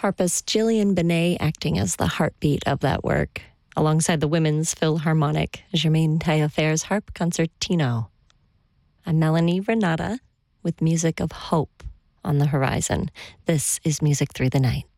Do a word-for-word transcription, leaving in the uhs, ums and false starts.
Harpist Gillian Benet acting as the heartbeat of that work, alongside the Women's Philharmonic Germaine Taillefer's Harp Concertino. I'm Melanie Renata with music of hope on the horizon. This is Music Through the Night.